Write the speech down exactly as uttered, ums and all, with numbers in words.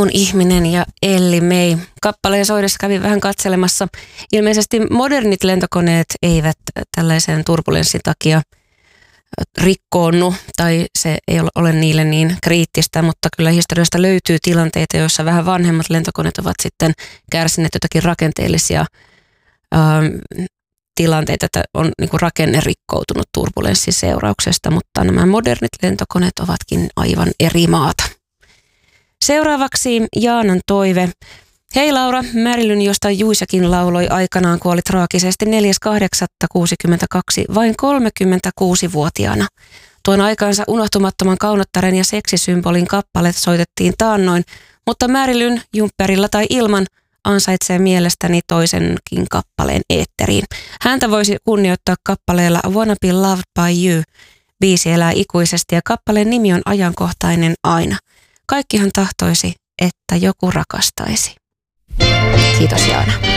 Mun ihminen ja Elli May. Kappaleen soidessa kävin vähän katselemassa. Ilmeisesti modernit lentokoneet eivät tällaisen turbulenssin takia rikkoonnu tai se ei ole niille niin kriittistä, mutta kyllä historiasta löytyy tilanteita, joissa vähän vanhemmat lentokoneet ovat sitten kärsineet jotakin rakenteellisia ähm, tilanteita, että on niin kuin rakenne rikkoutunut turbulenssin seurauksesta, mutta nämä modernit lentokoneet ovatkin aivan eri maata. Seuraavaksi Jaanan toive. Hei Laura, Marilyn, josta Juisakin lauloi aikanaan, kuoli traagisesti neljäs kahdeksatta kuusikymmentäkaksi vain kolmekymmentäkuusivuotiaana. Tuon aikansa unohtumattoman kaunottaren ja seksisymbolin kappaleet soitettiin taannoin, mutta Marilyn, jumpperilla tai ilman, ansaitsee mielestäni toisenkin kappaleen eetteriin. Häntä voisi kunnioittaa kappaleella I Wanna Be Loved By You. Biisi elää ikuisesti ja kappaleen nimi on ajankohtainen aina. Kaikkihan tahtoisi, että joku rakastaisi. Kiitos Jaana.